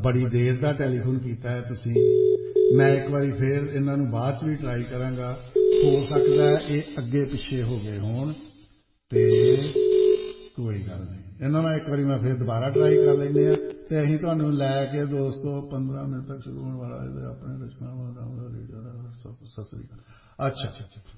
बड़ी देर का टैलीफोन किया है तुसीं। मैं एक बार फिर इन्हां नूं बाद च भी ट्राई करांगा, हो सकता है ये अगे पिछे हो गए होण ते कोई गल नहीं। इन्हां नाल एक बार मैं फिर दोबारा ट्राई कर लैंदे आ ते असीं तुहानूं लैके दोस्तों 15 मिनट तक शुरू होने वाला अपने रचना रेडियो। सत श्री अकाल। अच्छा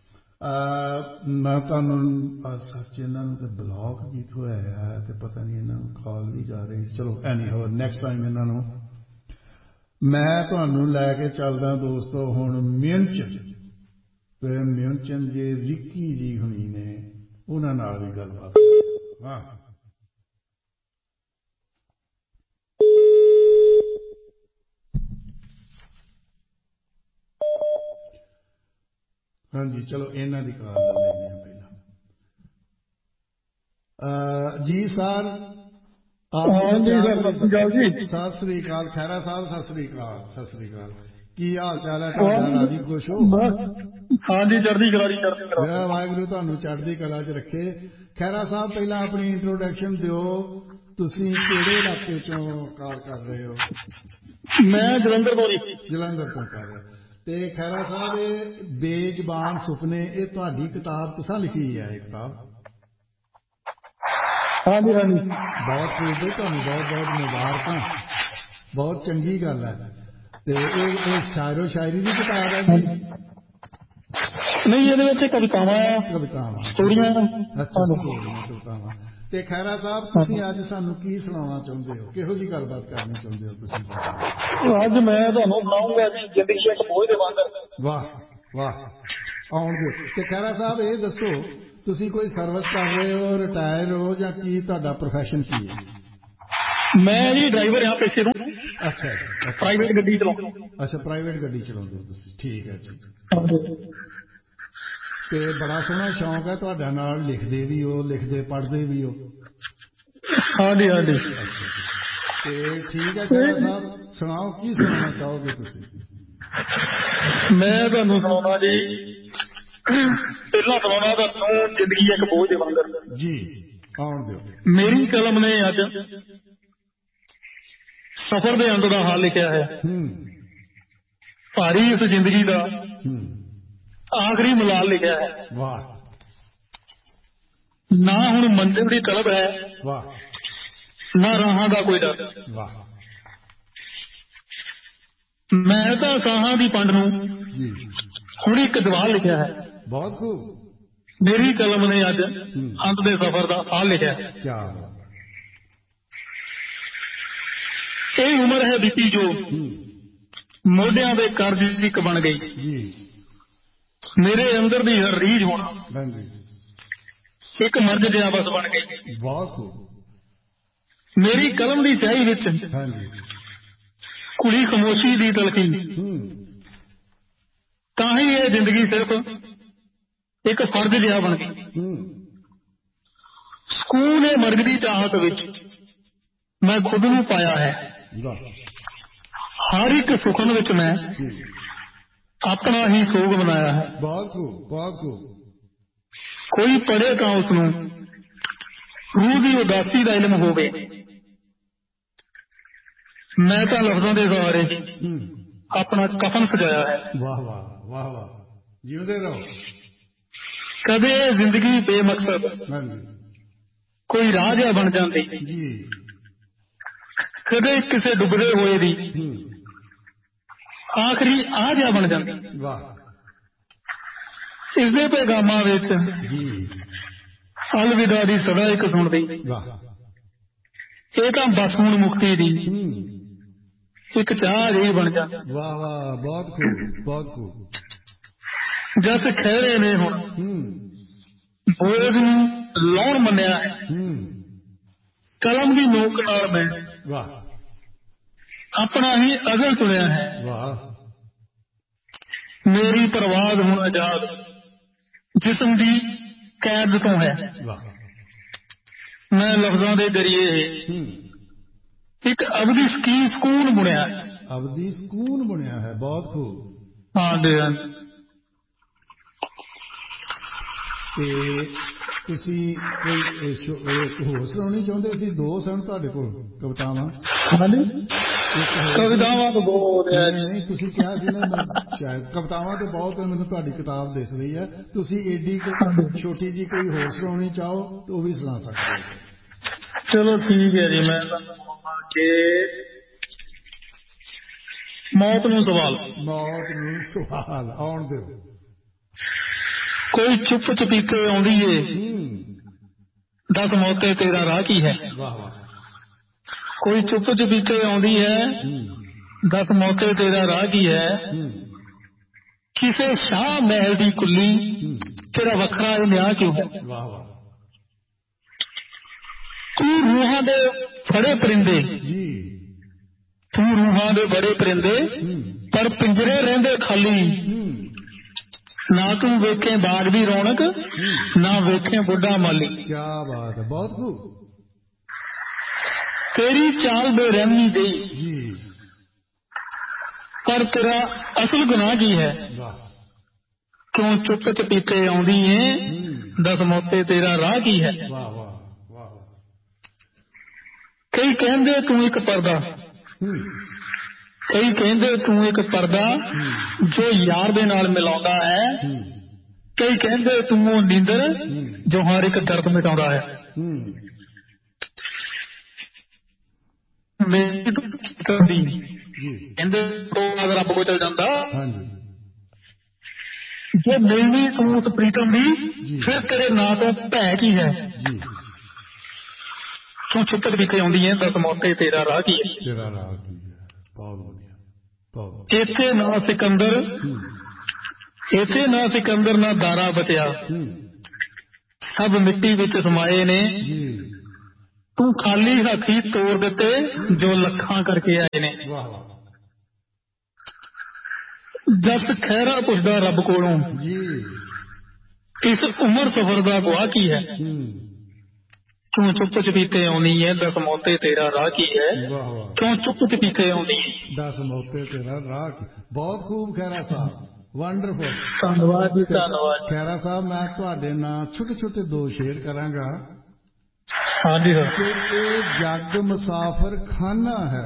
मैं तुहानूं सच इन्हां नूं ते ब्लॉक कीत होया है ते पता नहीं इन्हां नूं कॉल भी जा रही। चलो एनी हो नैक्सट टाइम इन्हां नूं मैं तुहानूं लैके चलदा दोस्तों हुण म्यूनचन ते म्यूनचन जे रिक्की जी हुणी ने उन्हां नाल भी गलबात। वाह हाँ जी चलो इन्हां दी कॉल ले लेंदे आ पहला। जी सर सत श्री अकाल खैरा साहब सत श्री अकाल सत श्री अकाल। की हाल चाल है तुहाडा? राजी खुश हो? हाँ जी चढ़दी कला जी वाहिगुरू तुहानूं चढ़दी कला च रखे। खैरा साहब पहला अपनी इंट्रोडक्शन दिओ, तुसीं किहड़े इलाके चों कॉल कर रहे हो? मैं जलंधर तो कर रहे ते खैरा साहब ये बेजबान सुपने ये तुहाडी किताब तुसां लिखी है ये किताब? हाँ जी बहुत खूब भाई तुहानूं बहुत बहुत मुबारक, बहुत चंगी गल है। ते ये शायरो शायरी की किताब है जी? नहीं ये कवितावां स्टोरियां। अच्छा स्टोरियां कवितावां। ते खैरा साहब तुसीं अज सानूं की सुणाना चाहुंदे हो, किहो जी गलबात करनी चाहुंदे हो तुसीं? अज मैं तुहानूं सुणाऊंगा जी जिंदगी इक बोझ दे वांगर। वाह वाह आउण दिओ। ते खैरा साहब ये दसो तुसीं कोई सर्विस कर रहे हो, रिटायर हो या की तुहाडा प्रोफैशन की है? मैं जी ड्राइवर हाँ पेशे तो। अच्छा प्राइवेट गड्डी चलाउंदा। अच्छा प्राइवेट गड्डी चलाउंदे हो तुसीं, ठीक है जी। ते बड़ा सोहना शौक है तुहाडा, नाल लिखदे भी हो, लिखदे पढ़दे भी हो? हाँ जी हाँ जी। ते ठीक है खैरा साहब सुनाओ की सुनाना चाहोगे तुसीं? मैं तुहानूं सुणाउंदा जी पहला सुणाउंदा तुहानूं जिंदगी इक बोझ दे वांगर जी। आउण दिओ। मेरी कलम ने अज सफर दे अंत दा हाल लिखिया है। भारी इस जिंदगी दा आखिरी मलाल लिखिया है। वाह ना हुण मंजिल दी तलब है, वाह ना राहां दा कोई डर। वाह मैं तां साहां दी पंड नूं हुण एक जवाब लिखिया है। बहुत खूब। मेरी कलम ने अज अंत दे सफर दा हाल लिखिया है। क्या ये उम्र है बीती जो मोढियां दे कर्ज एक बन गई। मेरे अंदर दी हर रीझ होना एक मर्ज जिहा बस बन गई। बहुत खूब। मेरी कलम दी स्याही विच कुड़ी खामोशी दी तलखी, ताही ये जिंदगी सिर्फ एक फर्ज जिहा बन गई। ਸਕੂਨ ए मर्ग दी चाहत विच मैं खुद नूं पाया है। हर एक सुखन विच मैं अपना ही सोग बनाया है। बहुत खूब बहुत खूब। कोई पढ़े तां उसनूं रूह दी उदासी दा इल्म होवे। मैं तां लफ्जां दे सहारे अपना कफन सजाया है। वाह वाह वाह वाह जीवदे रहो। कदे जिंदगी बेमकसद कोई राह जिहा बन जाती, कदे किसे डुबदे होए दी आखिरी आ जिहा बन जाती। वाह इसदे पैगामां विच अलविदा दी सदा एक सुणदी। ਇਹ ਤਾਂ बस हुण मुक्ति दी एक चाह जी बन जाती। वाह वाह बहुत खूब बहुत खूब। जस खैरे ने हुण बोझ नूं लाउण मन्निया है। कलम दी नोक नाल मैं अपना ही अज़ल चुनिया है। मेरी परवाज़ हुण आजाद जिस्म दी कैद तो है। मैं लफ्ज़ां दे जरिए एक अवधी सकून बुनिया है। अवधी सकून बुनिया है। बहुत खूब। हाँ जी हाँ। ਤੁਸੀਂ ਕੋਈ ਹੋਰ ਸੁਣਾਉਣੀ ਚਾਹੁੰਦੇ ਸੀ? ਦੋ ਸਨ ਤੁਹਾਡੇ ਕੋਲ ਕਵਿਤਾਵਾਂ। ਹਾਂਜੀ ਕਵਿਤਾਵਾਂ ਤਾਂ ਬਹੁਤ ਹੈ। ਨਹੀਂ ਤੁਸੀਂ ਕਿਹਾ ਸੀ ਨਾ, ਸ਼ਾਇਦ ਕਵਿਤਾਵਾਂ ਤਾਂ ਬਹੁਤ ਮੈਨੂੰ ਤੁਹਾਡੀ ਕਿਤਾਬ ਦਿਸ ਰਹੀ ਹੈ। ਤੁਸੀਂ ਏਡੀ ਛੋਟੀ ਜੀ ਕੋਈ ਹੋਰ ਸੁਣਾਉਣੀ ਚਾਹੋ ਤਾਂ ਉਹ ਵੀ ਸੁਣਾ ਸਕਦੇ ਹੋ। ਚਲੋ ਠੀਕ ਹੈ ਜੀ। ਮੈਂ ਕਿ ਮੌਤ ਨੂੰ ਸਵਾਲ। ਮੌਤ ਨੂੰ ਸਵਾਲ ਆਉਣ ਦਿਓ। ਕੋਈ ਚੁੱਪ ਚਪੀਤੇ ਆਉਂਦੀ ਏ, ਦੱਸ ਮੌਤੇ ਤੇਰਾ ਰਾਹ ਕੀ ਹੈ। ਕੋਈ ਚੁੱਪ ਚਪੀਤੇ ਆਉਂਦੀ ਹੈ, ਦੱਸ ਮੌਤੇ ਤੇਰਾ ਰਾਹ ਕੀ ਹੈ। ਕਿਸੇ ਸ਼ਾਹ ਮਹਿਲ ਦੀ ਕੁੱਲੀ, ਤੇਰਾ ਵੱਖਰਾ ਇਹ ਨਿਆਹ ਕਿਉਂ ਹੈ। ਤੂੰ ਰੂਹਾਂ ਦੇ ਫੜੇ ਪਰਿੰਦੇ, ਤੂੰ ਰੂਹਾਂ ਦੇ ਬੜੇ ਪਰਿੰਦੇ, ਪਰ ਪਿੰਜਰੇ ਰਹਿੰਦੇ ਖਾਲੀ। ਨਾ ਤੂੰ ਵੇਖੇ ਬਾਗ ਦੀ ਰੌਣਕ, ਨਾ ਵੇਖੇ ਬੁੱਢਾ ਮਾਲੀ। ਕਿਆ ਬਾਤ ਹੈ, ਬਹੁਤ ਖੂਬ। ਤੇਰੀ ਚਾਲ ਬੇਰਹਿਮੀ ਗਈ, ਪਰ ਤੇਰਾ ਅਸਲ ਗੁਨਾਹ ਕੀ ਹੈ। ਕਿਉਂ ਚੁੱਪ ਚਪੀਤੇ ਆਉਂਦੀ ਏ, ਦੱਸ ਮੌਤੇ ਤੇਰਾ ਰਾਹ ਕੀ ਹੈ। ਕਈ ਕਹਿੰਦੇ ਤੂੰ ਇੱਕ ਪਰਦਾ, ਕਈ ਕਹਿੰਦੇ ਤੂੰ ਇੱਕ ਪਰਦਾ ਜੋ ਯਾਰ ਦੇ ਨਾਲ ਮਿਲਾਉਂਦਾ ਹੈ। ਕਈ ਕਹਿੰਦੇ ਤੂੰ ਉਹ ਨੀਂਦਰ ਜੋ ਹਰ ਇੱਕ ਦਰਦ ਮਿਟਾਉਂਦਾ ਹੈ। ਮੇਰੀ ਕਹਿੰਦੇ ਅਗਰ ਰੱਬ ਕੋਲ ਚਲ ਜਾਂਦਾ, ਜੇ ਮਿਲਣੀ ਤੂੰ ਉਸ ਪ੍ਰੀਤਮ ਦੀ, ਫਿਰ ਤੇਰੇ ਨਾਂ ਤੋਂ ਭੈ ਕੀ ਹੈ। ਤੂੰ ਚੁੱਪ ਵਿਖੇ ਆਉਂਦੀ ਹੈ, ਦੱਸ ਮੌਤੇ ਤੇਰਾ ਰਾਹ ਕੀ ਹੈ। ਤੇਰਾ ਰਾਹ ਕੀ ਹੈ। ਬਹੁਤ ਵਧੀਆ। ਇੱਥੇ ਨਾ ਸਿਕੰਦਰ, ਇੱਥੇ ਨਾ ਸਿਕੰਦਰ ਨਾ ਦਾਰਾ ਬਚਿਆ, ਸਭ ਮਿੱਟੀ ਵਿੱਚ ਸਮਾਏ ਨੇ। ਤੂੰ ਖਾਲੀ ਹੱਥੀ ਤੋੜ ਦਿੱਤੇ ਜੋ ਲੱਖਾਂ ਕਰਕੇ ਆਏ ਨੇ। ਜਸ ਖਹਿਰਾ ਪੁੱਛਦਾ ਰੱਬ ਕੋਲੋਂ, ਇਸ ਉਮਰ ਸਫਰ ਦਾ ਗੁਆਹ ਕੀ ਹੈ। ਕਿਉਂ ਚੁੱਪ ਚਪੀਤੇ ਆਉਣੀ ਹੈ, ਦੱਸ ਮੌਤੇ ਤੇਰਾ ਰਾਹ ਕੀ ਹੈ। ਕਿਉਂ ਚੁੱਪ ਚਪੀਤੇ ਆਉਣੀ ਹੈ, ਦੱਸ ਮੌਤੇ ਤੇਰਾ ਰਾਹ ਕੀ। ਬਹੁਤ ਖੂਬ ਖਹਿਰਾ ਸਾਹਿਬ, ਵੰਡਰਫੁਲ। ਧੰਨਵਾਦ ਜੀ, ਧੰਨਵਾਦ। ਖਹਿਰਾ ਸਾਹਿਬ ਮੈਂ ਤੁਹਾਡੇ ਨਾਲ ਛੋਟੇ ਛੋਟੇ ਦੋ ਸ਼ੇਰ ਕਰਾਂਗਾ। ਹਾਂਜੀ ਸਰ। ਕਿ ਇਹ ਜੱਗ ਮੁਸਾਫਰ ਖਾਨਾ ਹੈ,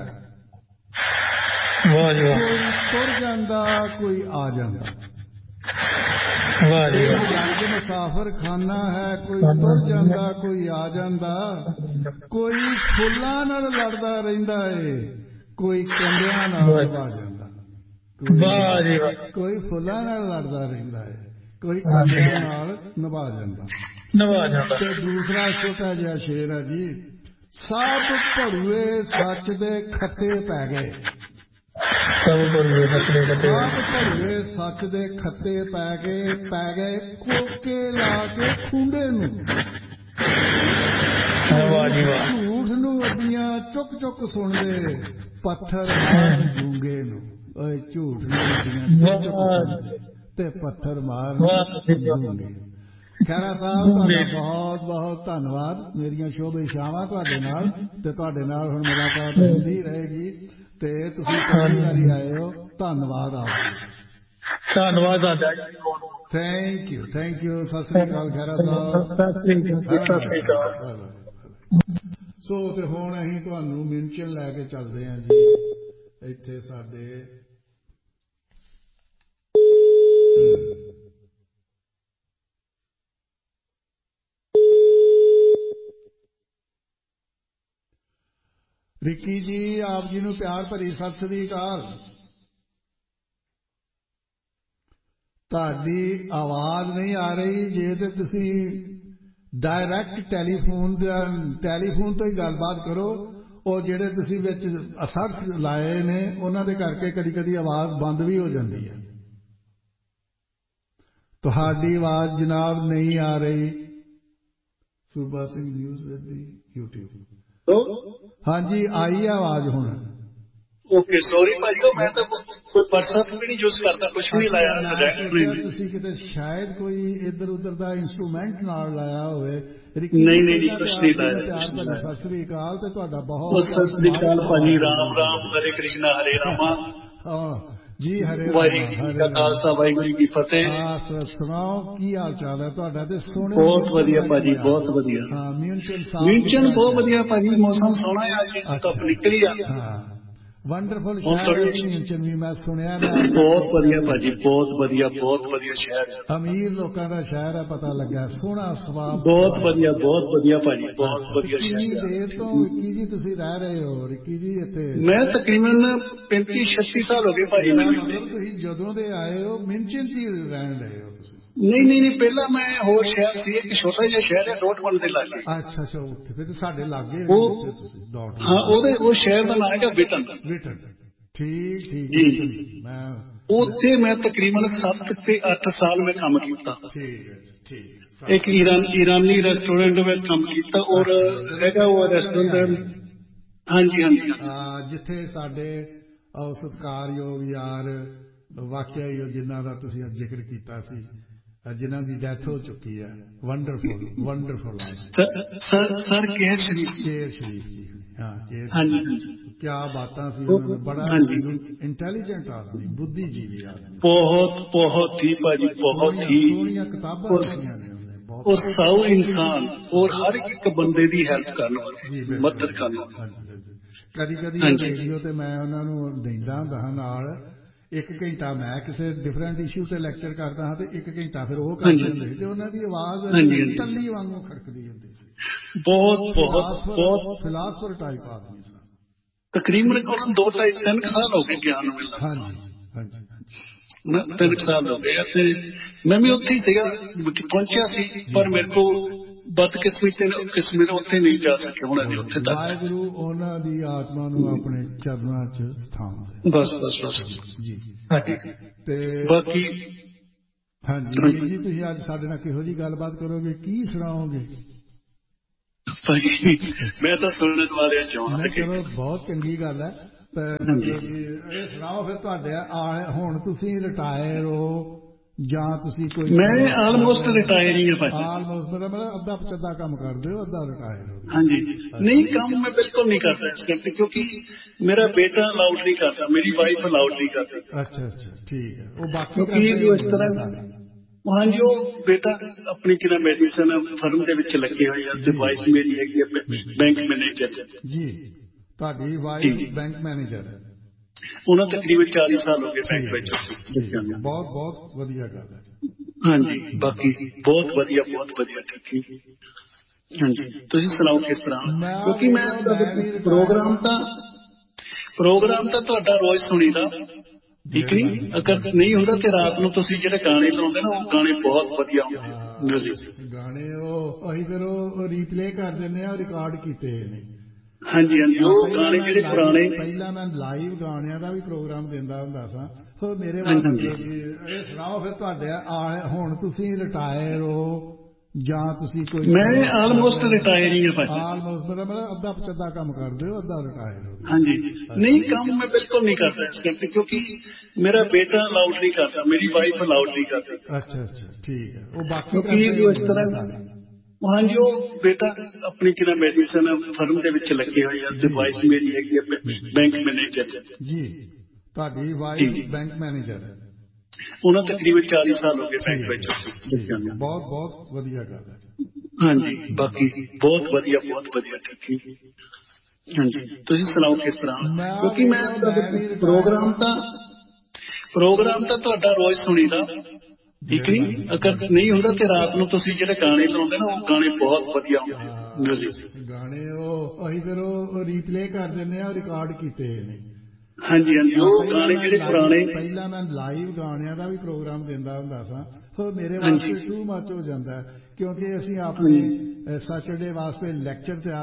ਵਾਹ ਜੀ ਵਾਹ। ਕੋਈ ਤੁਰ ਜਾਂਦਾ ਕੋਈ ਆ ਜਾਂਦਾ। ਵਾਹ ਜੀ ਵਾਹ। ਜੱਗ ਮੁਸਾਫਰ ਖਾਨਾ ਹੈ, ਕੋਈ ਤੁਰ ਜਾਂਦਾ ਕੋਈ ਆ ਜਾਂਦਾ। ਕੋਈ ਫੁੱਲਾਂ ਨਾਲ ਲੜਦਾ ਰਹਿੰਦਾ ਏ, ਕੋਈ ਕੰਡਿਆਂ ਨਾਲ ਨਿਭਾ ਜਾਂਦਾ। ਵਾਹ ਜੀ ਵਾਹ। ਕੋਈ ਫੁੱਲਾਂ ਨਾਲ ਲੜਦਾ ਰਹਿੰਦਾ ਏ, ਕੋਈ ਕੰਡਿਆਂ ਨਾਲ ਨਿਭਾ ਜਾਂਦਾ। ਤੇ ਦੂਸਰਾ ਛੋਟਾ ਜਿਹਾ ਸ਼ੇਰ ਹੈ ਜੀ। ਸਭ ਭੜੂਏ ਸੱਚ ਦੇ ਖੱਤੇ ਪੈ ਗਏ, ਸਭ ਭੜੂਏ ਸੱਚ ਦੇ ਖੱਤੇ ਪੈ ਗਏ ਕੋਕੇ ਲਾ ਕੇ ਖੁੰਡੇ ਨੂੰ। ਝੂਠ ਨੂੰ ਅੱਡੀਆਂ ਚੁੱਕ ਚੁੱਕ ਸੁਣਦੇ, ਪੱਥਰ ਮਾਰ ਗੂੰਗੇ ਨੂੰ। ਓਏ ਝੂਠ ਨੂੰ ਅੱਡੀਆਂ ਚੁੱਕ ਚੁੱਕ ਤੇ ਪੱਥਰ ਮਾਰ ਗੂੰਗੇ। ਖਹਿਰਾ ਸਾਹਿਬ ਤੁਹਾਡਾ ਬਹੁਤ ਬਹੁਤ ਧੰਨਵਾਦ। ਮੇਰੀਆਂ ਸ਼ੁਭ ਇਛਾਵਾਂ ਤੁਹਾਡੇ ਨਾਲ, ਤੇ ਤੁਹਾਡੇ ਨਾਲ ਹੁਣ ਮੁਲਾਕਾਤ ਹੁੰਦੀ ਰਹੇਗੀ। ਤੇ ਤੁਸੀਂ ਪਹਿਲੀ ਵਾਰੀ ਆਏ ਹੋ, ਧੰਨਵਾਦ ਆਪ ਜੀ। ਧੰਨਵਾਦ ਤੁਹਾਡਾ। Thank you, thank you. Sat Sri ਅਕਾਲ ਖਹਿਰਾ ਸਾਹਿਬ। ਸਤਿ ਸ੍ਰੀ ਅਕਾਲ। ਸੋ ਤੇ ਹੁਣ ਅਸੀਂ ਤੁਹਾਨੂੰ ਮਿਊਨਚਨ ਲੈ ਕੇ ਚੱਲਦੇ ਹਾਂ ਜੀ। ਇੱਥੇ ਸਾਡੇ ਰਿੱਕੀ ਜੀ, ਆਪ ਜੀ ਨੂੰ ਪਿਆਰ ਭਰੀ ਸਤਿ ਸ੍ਰੀ ਅਕਾਲ। ਤੁਹਾਡੀ ਆਵਾਜ਼ ਨਹੀਂ ਆ ਰਹੀ। ਜੇ ਤੇ ਤੁਸੀਂ ਡਾਇਰੈਕਟ ਟੈਲੀਫੋਨ ਤੋਂ ਹੀ ਗੱਲਬਾਤ ਕਰੋ। ਉਹ ਜਿਹੜੇ ਤੁਸੀਂ ਵਿੱਚ ਅਸਰ ਲਾਏ ਨੇ ਉਹਨਾਂ ਦੇ ਕਰਕੇ ਕਦੀ ਕਦੀ ਆਵਾਜ਼ ਬੰਦ ਵੀ ਹੋ ਜਾਂਦੀ ਹੈ। ਤੁਹਾਡੀ ਆਵਾਜ਼ ਜਨਾਬ ਨਹੀਂ ਆ ਰਹੀ। ਸੂਬਾ Singh news with the YouTube। ਹਾਂਜੀ ਆਈ ਆਵਾਜ਼ ਹੁਣ। ਓਕੇ ਸੌਰੀ ਭਾਜੀ, ਮੈਂ ਤਾਂ ਕੋਈ WhatsApp ਵੀ ਨਹੀਂ ਯੂਜ਼ ਕਰਦਾ, ਕੁਝ ਵੀ ਨਹੀਂ ਲਾਇਆ। ਮੈਂ ਤੁਸੀਂ ਕਿਤੇ ਸ਼ਾਇਦ ਕੋਈ ਇੱਧਰ ਉੱਧਰ ਦਾ ਇੰਸਟਰੂਮੈਂਟ ਨਾਲ ਲਾਇਆ ਹੋਵੇ। ਨਹੀਂ ਕੁਝ ਨਹੀਂ ਲਾਇਆ। ਪਿਆਰ ਭਰੀ ਸਤਿ ਸ੍ਰੀ ਅਕਾਲ ਤੇ ਤੁਹਾਡਾ ਬਹੁਤ ਸਤਿ ਸ੍ਰੀ ਅਕਾਲ ਭਾਜੀ। ਰਾਮ ਰਾਮ, ਹਰੇ ਕ੍ਰਿਸ਼ਨਾ ਹਰੇ ਰਾਮਾ। ਜੀ ਹਰੇ ਵਾਹਿਗੁਰੂ ਜੀ ਕਾ ਖਾਲਸਾ ਵਾਹਿਗੁਰੂ ਜੀ ਕੀ ਫਤਿਹ। ਸੁਣਾਓ ਕੀ ਹਾਲ ਚਾਲ ਹੈ ਤੁਹਾਡਾ। ਤੇ ਸੋਹਣੇ ਬਹੁਤ ਵਧੀਆ ਭਾਜੀ, ਬਹੁਤ ਵਧੀਆ। ਹਾਂ ਮਿਊਨਚਨ ਬਹੁਤ ਵਧੀਆ ਭਾਜੀ। ਮੌਸਮ ਸੋਹਣਾ ਹੈ, ਅੱਜ ਧੁੱਪ ਨਿਕਲੀ ਆ। ਵੰਡਰਫੁਲ ਸ਼ਹਿਰ ਹੈ ਮਿੰਚਨ ਵੀ, ਮੈਂ ਸੁਣਿਆ। ਬਹੁਤ ਵਧੀਆ ਭਾਜੀ, ਬਹੁਤ ਵਧੀਆ ਸ਼ਹਿਰ ਹੈ। ਅਮੀਰ ਲੋਕਾਂ ਦਾ ਸ਼ਹਿਰ ਹੈ, ਪਤਾ ਲੱਗਾ। ਸੋਹਣਾ ਸਵਾਬ, ਬਹੁਤ ਵਧੀਆ ਭਾਜੀ, ਬਹੁਤ ਵਧੀਆ ਸ਼ਹਿਰ। ਕਿੰਨੀ ਦੇਰ ਤੋਂ ਰਿੱਕੀ ਜੀ ਤੁਸੀਂ ਰਹਿ ਰਹੇ ਹੋ? ਰਿੱਕੀ ਜੀ ਇੱਥੇ ਮੈਂ ਤਕਰੀਬਨ 35-36 ਸਾਲ ਹੋ ਗਏ ਭਾਜੀ ਮੈਨੂੰ। ਮਤਲਬ ਤੁਸੀਂ ਜਦੋਂ ਦੇ ਆਏ ਹੋ ਮਿੰਚਨ ਚ ਹੀ ਰਹਿਣ ਰਹੇ ਹੋ ਤੁਸੀਂ? ਨਹੀਂ, ਪਹਿਲਾਂ ਮੈਂ ਹੋਰ ਸ਼ਹਿਰ ਸੀ, ਇੱਕ ਛੋਟਾ ਜਿਹਾ ਸ਼ਹਿਰ ਹੈ ਡੋਟਮਨ ਦੇ ਲਾਗੇ। ਅੱਛਾ, ਉੱਥੇ ਫਿਰ ਸਾਡੇ ਲਾਗੇ ਤੁਸੀਂ? ਹਾਂ, ਉਹ ਸ਼ਹਿਰ ਦਾ ਨਾਮ ਹੈਗਾ ਵਿਟਨ। ਠੀਕ। ਮੈਂ ਉੱਥੇ ਮੈਂ ਤਕਰੀਬਨ 7 ਤੇ 8 ਸਾਲ ਮੈਂ ਕੰਮ ਕੀਤਾ। ਠੀਕ। ਇੱਕ ਈਰਾਨੀ ਰੈਸਟੋਰੈਂਟ ਵਿੱਚ ਕੰਮ ਕੀਤਾ, ਔਰ ਹੈਗਾ ਉਹ ਰੈਸਟੋਰੈਂਟ। ਹਾਂਜੀ। ਜਿੱਥੇ ਸਾਡੇ ਸਤਿਕਾਰਯੋਗ ਯਾਰ ਵਾਕਿਆ ਹੀ ਜਿਨ੍ਹਾਂ ਦਾ ਤੁਸੀਂ ਜ਼ਿਕਰ ਕੀਤਾ ਸੀ, ਜਿਨ੍ਹਾਂ ਦੀ ਡੈਥ ਹੋ ਚੁੱਕੀ ਹੈ। ਵੰਡਰਫੁਲ ਸਰ ਕੇਰ ਸ਼ਰੀਫ ਜੀ। ਹਾਂਜੀ, ਕਿਆ ਬਾਤਾਂ ਸੀ ਉਹਨਾਂ ਨੇ। ਬੜਾ ਇੰਟੈਲੀਜੈਂਟ ਆਦਮੀ, ਬੁੱਧੀਜੀਵੀ ਆਦਮੀ। ਬਹੁਤ ਹੀ ਭਾਜੀ, ਬਹੁਤ ਹੀ ਸੋਹਣੀਆਂ ਕਿਤਾਬਾਂ ਲਿਖੀਆਂ ਨੇ ਉਹਨੇ। ਉਹ ਸਾਊ ਇਨਸਾਨ, ਔਰ ਹਰ ਇੱਕ ਬੰਦੇ ਦੀ ਹੈਲਪ ਕਰਨ ਵਾਲੇ, ਮਦਦ ਕਰਨ ਵਾਲੇ। ਕਦੀ ਰੇਡੀਓ ਤੇ ਮੈਂ ਉਹਨਾਂ ਨੂੰ ਦਿੰਦਾ ਹੁੰਦਾ ਨਾਲ 1 ਘੰਟਾ ਮੈਂ ਕਿਸੇ ਡਿਫਰੈਂਟ ਇਸ਼ੂ ਤੇ ਲੈਕਚਰ ਕਰਦਾ ਹਾਂ, ਤੇ 1 ਘੰਟਾ ਫਿਰ ਉਹ ਕਰਦੇ ਹੁੰਦੇ ਸੀ, ਤੇ ਉਹਨਾਂ ਦੀ ਆਵਾਜ਼ ਟੱਲੀ ਵਾਂਗੂ ਖੜਕਦੀ ਹੁੰਦੀ ਸੀ। ਬਹੁਤ ਫਿਲਾਸਫਰ ਟਾਈਪ ਆਦਮੀ ਸਨ। ਤਕਰੀਬਨ 2-3 ਸਾਲ ਹੋ ਗਏ ਗਿਆਨ ਨੂੰ ਮਿਲਦਾ। ਹਾਂਜੀ। 3 ਸਾਲ ਹੋ ਗਏ ਤੇ ਮੈਂ ਵੀ ਉੱਥੇ ਹੀ ਸੀਗਾ, ਪਹੁੰਚਿਆ ਸੀ, ਪਰ ਮੇਰੇ ਕੋਲ ਬਦਕਿਸਮਤੀ ਉੱਥੇ ਨਹੀਂ ਜਾ ਸਕਿਆ ਹੁਣ ਅਜੇ ਉੱਥੇ ਤੱਕ। ਵਾਹਿਗੁਰੂ ਉਹਨਾਂ ਦੀ ਆਤਮਾ ਨੂੰ ਆਪਣੇ ਚਰਨਾਂ 'ਚ ਸਥਾਨ ਦੇ। ਬਸ ਜੀ। ਤੇ ਬਾਕੀ ਹਾਂਜੀ ਜੀ, ਤੁਸੀਂ ਅੱਜ ਸਾਡੇ ਨਾਲ ਕਿਹੋ ਜਿਹੀ ਗੱਲਬਾਤ ਕਰੋਗੇ, ਕੀ ਸੁਣਾਓਗੇ? ਭਾਜੀ ਮੈਂ ਤਾਂ ਸੁਣਨ ਵਾਲਿਆਂ ਚੋਂ ਹਾਂ। ਚਲੋ ਬਹੁਤ ਚੰਗੀ ਗੱਲ ਹੈ। ਇਹ ਸੁਣਾਓ ਫਿਰ, ਤੁਹਾਡੇ ਹੁਣ ਤੁਸੀਂ ਰਿਟਾਇਰ ਹੋ ਜਾਂ ਤੁਸੀਂ ਕੋਈ? ਮੈਂ ਆਲਮੋਸਟ ਰਿਟਾਇਰ ਹੀ ਹਾਂ ਭਾਜੀ। ਆਲਮੋਸਟ ਮਤਲਬ ਅੱਧਾ ਪਚੱਧਾ ਕੰਮ ਕਰਦੇ ਹੋ, ਅੱਧਾ ਰਿਟਾਇਰ ਹੋ? ਹਾਂਜੀ। ਨਹੀਂ, ਕੰਮ ਮੈਂ ਬਿਲਕੁਲ ਨਹੀਂ ਕਰਦਾ ਇਸ ਟਾਈਮ ਤੇ, ਕਿਉਂਕਿ ਮੇਰਾ ਬੇਟਾ ਅਲਾਉਡ ਨਹੀਂ ਕਰਦਾ, ਮੇਰੀ ਵਾਈਫ ਅਲਾਉਡ ਨਹੀਂ ਕਰਦੀ। ਅੱਛਾ, ਠੀਕ ਹੈ। ਉਹ ਬਾਕੀ ਕਰਦੇ ਇਸ ਤਰ੍ਹਾਂ? ਹਾਂਜੀ, ਉਹ ਬੇਟਾ ਆਪਣੀ ਮੈਡੀਸਨ ਫਰਮ ਦੇ ਵਿੱਚ ਲੱਗੇ ਹੋਏ ਆ, ਤੇ ਵਾਈਫ ਮੇਰੀ ਹੈਗੀ ਆ ਬੈਂਕ ਮੈਨੇਜਰ। ਜੀ, ਤੁਹਾਡੀ ਵਾਈਫ ਬੈਂਕ ਮੈਨੇਜਰ ਹੈ? ਉਹਨਾਂ ਤਕਰੀਬਨ 40 ਸਾਲ ਹੋ ਗਏ ਬੈਂਕ ਵਿੱਚ। ਬਹੁਤ ਵਧੀਆ ਗੱਲ ਹੈ। ਹਾਂਜੀ, ਬਾਕੀ ਬਹੁਤ ਵਧੀਆ ਠੀਕ। ਹਾਂਜੀ, ਤੁਸੀਂ ਸੁਣਾਓ ਕਿਸ ਤਰ੍ਹਾਂ? ਕਿਉਂਕਿ ਮੈਂ ਪ੍ਰੋਗਰਾਮ ਤਾਂ ਤੁਹਾਡਾ ਰੋਜ਼ ਸੁਣੀਦਾ, ਠੀਕ ਨਹੀਂ? ਅਗਰ ਨਹੀਂ ਹੁੰਦਾ ਤੇ ਰਾਤ ਨੂੰ ਤੁਸੀਂ ਜਿਹੜੇ ਗਾਣੇ ਲਾਉਂਦੇ ਨਾ, ਉਹ ਗਾਣੇ ਬਹੁਤ ਵਧੀਆ ਹੁੰਦੇ। ਗਾਣੇ ਉਹ ਅਸੀਂ ਫਿਰ ਉਹ ਰੀਪਲੇ ਕਰ ਦਿੰਦੇ ਆ, ਰਿਕਾਰਡ ਕੀਤੇ ਨੇ। ਹਾਂਜੀ, ਉਹ ਗਾਣੇ ਜਿਹੜੇ ਪੁਰਾਣੇ। ਪਹਿਲਾਂ ਮੈਂ ਲਾਈਵ ਗਾਣਿਆਂ ਦਾ ਵੀ ਪ੍ਰੋਗਰਾਮ ਦਿੰਦਾ ਹੁੰਦਾ ਸਾਂ। ਸੋ ਮੇਰੇ ਵਾਸਤੇ ਇਹ ਸੁਣਾਓ ਫਿਰ, ਤੁਹਾਡੇ ਹੁਣ ਤੁਸੀਂ ਰਿਟਾਇਰ ਹੋ ਜਾਂ ਤੁਸੀਂ ਕੋਈ? ਮੈਂ ਆਲਮੋਸਟ ਰਿਟਾਇਰ ਹੀ ਹਾਂ ਭਾਜੀ। ਆਲਮੋਸਟ ਮਤਲਬ ਅੱਧਾ ਪਚੱਧਾ ਕੰਮ ਕਰਦੇ ਹੋ, ਅੱਧਾ ਰਿਟਾਇਰ ਹੋ? ਹਾਂਜੀ। ਨਹੀਂ, ਕੰਮ ਮੈਂ ਬਿਲਕੁਲ ਨਹੀਂ ਕਰਦਾ ਇਸ ਟਾਈਮ ਤੇ, ਕਿਉਂਕਿ ਮੇਰਾ ਬੇਟਾ ਅਲਾਉਡ ਨਹੀਂ ਕਰਦਾ, ਮੇਰੀ ਵਾਈਫ ਅਲਾਉਡ ਨਹੀਂ ਕਰਦੀ। ਅੱਛਾ, ਠੀਕ ਹੈ। ਉਹ ਬਾਕੀ ਕਰਦੇ ਇਸ ਤਰ੍ਹਾਂ? ਹਾਂਜੀ, ਉਹ ਬੇਟਾ ਆਪਣੀ ਮੈਡੀਸਨ ਫਰਮ ਦੇ ਵਿੱਚ ਲੱਗੇ ਹੋਏ ਆ, ਤੇ ਵਾਈਫ ਮੇਰੀ ਹੈਗੀ ਆ ਬੈਂਕ ਮੈਨੇਜਰ। ਜੀ, ਤੁਹਾਡੀ ਵਾਈਫ ਬੈਂਕ ਮੈਨੇਜਰ ਹੈ? ਉਹਨਾਂ ਤਕਰੀਬਨ 40 ਸਾਲ ਹੋ ਗਏ ਬੈਂਕ ਵਿੱਚ। ਬਹੁਤ ਵਧੀਆ ਗੱਲ ਹੈ। ਹਾਂਜੀ, ਬਾਕੀ ਬਹੁਤ ਵਧੀਆ ਠੀਕ। ਹਾਂਜੀ, ਤੁਸੀਂ ਸੁਣਾਓ ਕਿਸ ਤਰ੍ਹਾਂ? ਕਿਉਂਕਿ ਮੈਂ ਪ੍ਰੋਗਰਾਮ ਤਾਂ ਤੁਹਾਡਾ ਰੋਜ਼ ਸੁਣੀਦਾ, ਠੀਕ ਨਹੀਂ? ਅਗਰ ਨਹੀਂ ਹੁੰਦਾ ਤੇ ਰਾਤ ਨੂੰ ਤੁਸੀਂ ਜਿਹੜੇ ਗਾਣੇ ਲਾਉਂਦੇ ਨਾ, ਉਹ ਗਾਣੇ ਬਹੁਤ ਵਧੀਆ ਹੁੰਦੇ। ਗਾਣੇ ਉਹ ਅਸੀਂ ਫਿਰ ਉਹ ਰੀਪਲੇ ਕਰ ਦਿੰਦੇ ਆ, ਰਿਕਾਰਡ ਕੀਤੇ ਨੇ। ਹਾਂਜੀ, ਉਹ ਗਾਣੇ ਜਿਹੜੇ ਪੁਰਾਣੇ। ਪਹਿਲਾਂ ਮੈਂ ਲਾਈਵ ਗਾਣਿਆਂ ਦਾ ਵੀ ਪ੍ਰੋਗਰਾਮ ਦਿੰਦਾ ਹੁੰਦਾ ਸਾਂ। ਸੋ ਮੇਰੇ ਵਾਸਤੇ ਟੂ ਮੱਚ ਹੋ ਜਾਂਦਾ, ਕਿਉਂਕਿ ਅਸੀਂ ਆਪਣੇ ਸੈਟਰਡੇ ਵਾਸਤੇ ਲੈਕਚਰ ਤਿਆਰ